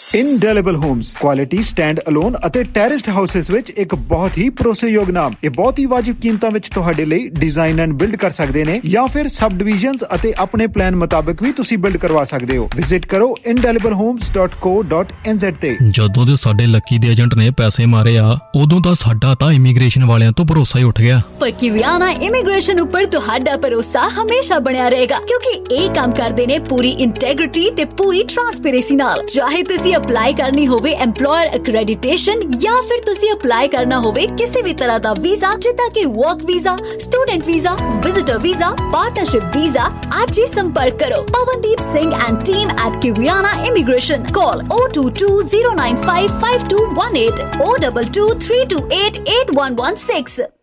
ਇੰਡੈਲੀਬਲ homes quality stand alone ਅਤੇ ਟੈਰੇਸਡ houses ਵਿੱਚ ਇੱਕ ਬਹੁਤ ਹੀ ਭਰੋਸੇਯੋਗ ਨਾਮ। ਇਹ ਬਹੁਤ ਹੀ ਵਾਜਿਬ ਕੀਮਤਾਂ ਵਿੱਚ ਤੁਹਾਡੇ ਲਈ ਡਿਜ਼ਾਈਨ ਐਂਡ ਬਿਲਡ ਕਰ ਸਕਦੇ ਨੇ ਜਾਂ ਫਿਰ ਸਬ ਡਿਵੀਜ਼ਨਸ ਅਤੇ ਆਪਣੇ ਪਲਾਨ ਮੁਤਾਬਕ ਵੀ ਤੁਸੀਂ ਬਿਲਡ ਕਰਵਾ ਸਕਦੇ ਹੋ। ਵਿਜ਼ਿਟ ਕਰੋ indelibblehomes.co.nz ਤੇ। ਜਦੋਂ ਦੇ ਸਾਡੇ ਲੱਕੀ ਦੇ ਏਜੰਟ ਨੇ ਪੈਸੇ ਮਾਰੇ ਆ ਉਦੋਂ ਦਾ ਸਾਡਾ ਤਾਂ ਇਮੀਗ੍ਰੇਸ਼ਨ ਵਾਲਿਆਂ ਤੋਂ ਭਰੋਸਾ ਹੀ ਉੱਠ ਗਿਆ। ਪਰ ਕਿਵਿਆਨਾ ਇਮੀਗ੍ਰੇਸ਼ਨ ਉੱਪਰ ਤੁਹਾਡਾ ਭਰੋਸਾ ਹਮੇਸ਼ਾ ਬਣਿਆ ਰਹੇਗਾ ਕਿਉਂਕਿ ਇਹ ਕੰਮ ਕਰਦੇ ਨੇ ਪੂਰੀ ਇੰਟੈਗ੍ਰਿਟੀ ਤੇ ਪੂਰੀ ਟ੍ਰਾਂਸਪੇਰੈਂਸੀ ਨਾਲ। ਚਾਹੇ ਤੁਸੀਂ ਅਪਲਾਈ ਕਰਨੀ ਹੋਵੇ ਐਮਪਲੋਇਰ ਅਕ੍ਰੈਡੀਟੇਸ਼ਨ ਜਾਂ ਫਿਰ ਤੁਸੀਂ ਅਪਲਾਈ ਕਰਨਾ ਹੋਵੇ ਕਿਸੇ ਵੀ ਤਰ੍ਹਾਂ ਦਾ ਵੀਜ਼ਾ ਜਿੱਦਾਂ ਕਿ work visa, student visa, visitor visa, partnership visa, ਅੱਜ ਹੀ ਸੰਪਰਕ ਕਰੋ Pawandeep Singh and team at Kiwiana Immigration. Call 022-095-5218 or 22-328-8116.